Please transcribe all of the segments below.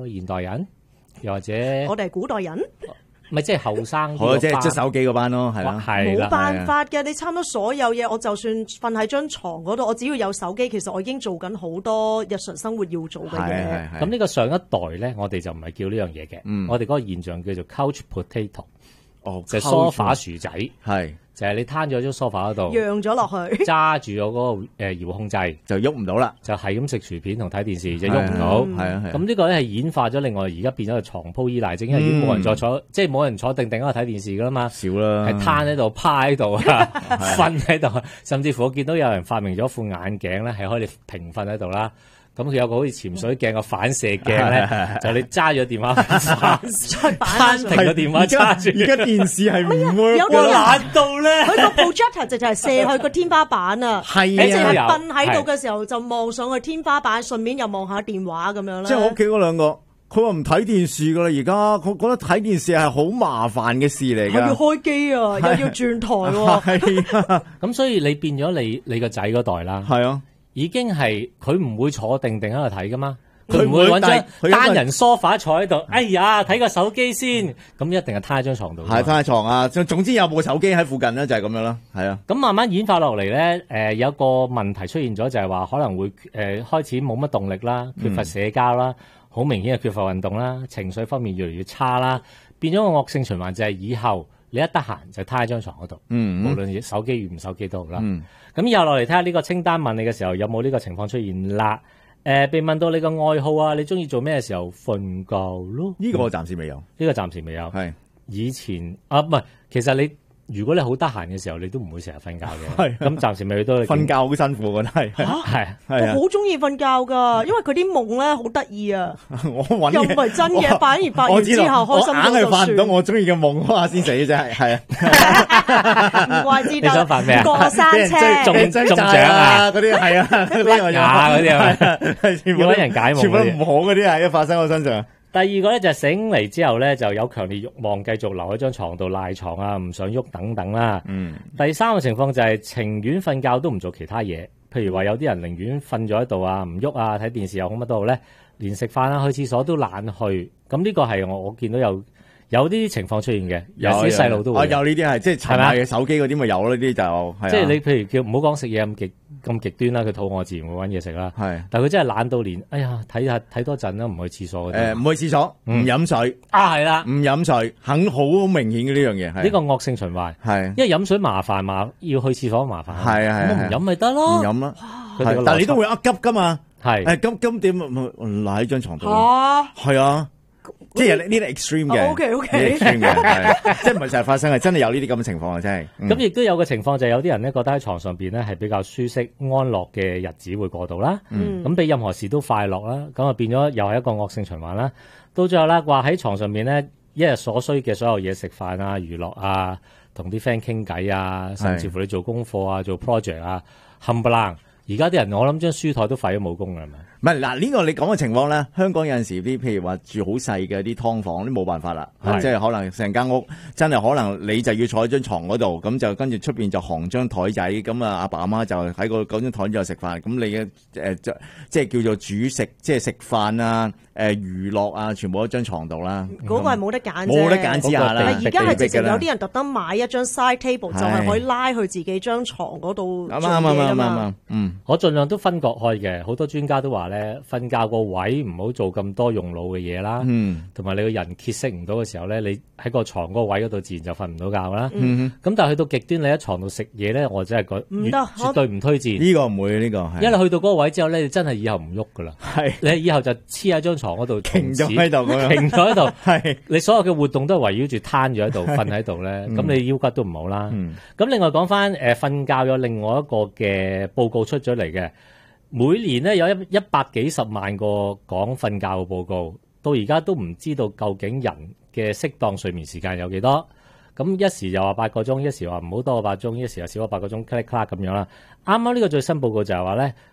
現代人，又或者我哋係古代人， 咪即係後生， 即係手機嗰班咯，係啦， 冇辦法嘅。你差唔多所有嘢，我就算瞓喺張床嗰度，我只要有手機，其實我已經做緊好多日常生活要做嘅嘢。 咁呢個上一代咧，我哋就唔係叫呢樣嘢嘅，我哋嗰個現象叫做 couch potato， 就係梳化薯仔， 係就係你攤咗張梳化嗰度， 讓咗落去， 揸住咗嗰個遙控掣， 就喐唔到啦， 就係咁食薯片同睇電視，就喐唔到。咁呢個咧係演化咗，另外而家變咗個床鋪依賴症，因為已經冇人再坐，即係冇人坐定定喺度睇電視噶啦嘛， 少啦， 係攤喺度、趴喺度啊、瞓喺度，甚至乎我見到有人發明咗副眼鏡咧，係可以平瞓喺度啦。咁佢有個好似潛水鏡個反射鏡咧，就你揸咗電話攤停個電話揸住。 而家電視係唔會， 有啲懶到咧， 佢個 projector 就係射去個天花板啊， 係啊，即係瞓喺度嘅時候就望上去天花板，順便又望下電話咁樣啦。 即係我屋企嗰兩個。佢話唔睇電視噶啦，而家佢覺得睇電視係好麻煩嘅事嚟㗎。 要開機啊，又要轉台喎。 係咁所以你變咗你個仔嗰代啦。 係啊， 已經係佢唔會坐定定喺度睇噶嘛，佢唔會揾張單人梳化坐喺度。哎呀，睇個手機先，咁一定係攤喺張床度。 係攤喺床啊，總之有部手機喺附近咧，就係咁樣啦。係啊。 咁慢慢演化落嚟咧，有一個問題出現咗，就係話可能會開始冇乜動力啦，缺乏社交啦。好明顯係缺乏運動啦，情緒方面越嚟越差啦，變咗個惡性循環，就係以後你一得閒就攤喺張床嗰度，無論手機與唔手機都好啦。咁以後落嚟睇下呢個清單問你嘅時候有冇呢個情況出現啦？被問到你個愛好啊，你中意做咩嘅時候？瞓覺咯。 呢個我暫時未有， 呢個暫時未有。 係以前唔係，其實你。如果你好得閒嘅時候，你都唔會成日瞓覺嘅。咁暫時未到你瞓覺好辛苦，我覺得係。 我好中意瞓覺噶，因為佢啲夢咧好得意啊。又唔係真嘅，反而發完之後開心到就算。我硬係發唔到我中意嘅夢，嗰下先死真係。係啊。唔怪之得。 你想發咩啊？ 過山車、 中獎啊！ 嗰啲係啊， 甩牙嗰啲係要揾人解夢。 全部都唔好嗰啲係一發生我身上。 第二個咧就係醒嚟之後咧就有強烈慾望繼續留喺張床度賴床啊，唔想喐等等啦。第三個情況就係情願瞓覺都唔做其他嘢，譬如話有啲人寧願瞓咗喺度啊，唔喐啊，睇電視又好乜都好咧，連食飯啊去廁所都懶去。咁呢個係我見到有啲情況出現嘅，有啲細路都會。有呢啲係即係沉迷嘅手機嗰啲咪有呢啲就即係你譬如叫唔好講食嘢咁極端啦，佢肚餓自然會揾嘢食啦。係，但係佢真係懶到連哎呀睇多陣啦，唔去廁所嗰啲。 唔去廁所，唔飲水啊，係啦， 唔飲水，好明顯嘅呢樣嘢。 呢個惡性循環係，因為飲水麻煩要去廁所麻煩。 係啊係， 咁唔飲咪得咯， 唔飲啦。但係你都會急噶嘛？係，急點賴喺張床度？係啊。即係呢啲 extreme 嘅，extreme 嘅，即係唔係成日發生，係真係有呢啲咁嘅情況啊！真係。 咁亦都有個情況就係有啲人咧覺得喺床上邊咧係比較舒適安樂嘅日子會過渡啦。咁比任何事都快樂啦，咁啊變咗又係一個惡性循環啦。到最後啦，話喺床上邊咧一日所需嘅所有嘢，食飯啊、娛樂啊、同啲 friend 傾偈啊，甚至乎你做功課啊、做 project 啊，冚唪唥。而家啲人我諗張書台都廢咗武功啦，係咪？ 唔係嗱，呢個你講嘅情況咧，香港有陣時啲譬如話住好細嘅啲劏房都冇辦法啦，即係可能成間屋真係可能你就要坐喺張床嗰度，咁就跟住出邊就行張台仔，咁啊阿爸阿媽就喺嗰張台度食飯，咁你嘅即係叫做煮食，即係食飯啊、娛樂啊，全部喺張床度啦。 嗰個係冇得揀啫， 冇得揀之下啦。 而家係直情有啲人特登買一張 side table，就係可以拉去自己張床嗰度做嘢啊嘛。 我盡量都分割開嘅，好多專家都話咧，瞓覺個位唔好做咁多用腦嘅嘢啦，同埋你個人歇息唔到嘅時候咧，你喺個床嗰個位嗰度自然就瞓唔到覺啦。咁但係去到極端，你喺床度食嘢咧，我真係覺得絕對唔推薦。 呢個唔會，呢個係。因為去到嗰個位之後咧，你真係以後唔喐噶啦。係，你以後就黐喺張床嗰度， 停咗喺度， 停咗喺度。係，你所有嘅活動都係圍繞住攤咗喺度，瞓喺度咧，咁你腰骨都唔好啦。咁另外講翻瞓覺有另外一個嘅報告出咗嚟嘅。每年咧有100幾十萬個講瞓覺嘅報告，到而家都唔知道究竟人嘅適當睡眠時間有幾多。咁一時又話8個鐘，一時話唔好多過8鐘，一時又少過8個鐘 click clack 咁樣啦。啱啱呢個最新報告就係話咧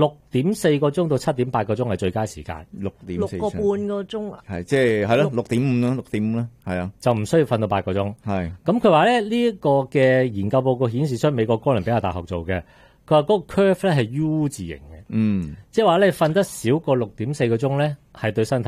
，6.4個鐘到7.8個鐘係最佳時間 ，6.4 個半個鐘啊， 係即係係咯，6.5啦，6.5啦，係啊， 就唔需要瞓到8個鐘。係咁佢話咧呢一個嘅研究報告顯示出美國哥倫比亞大學做嘅。佢話嗰個 curve 咧係 U 字形嘅，即係話咧瞓得少過6.4個鐘咧，係對身體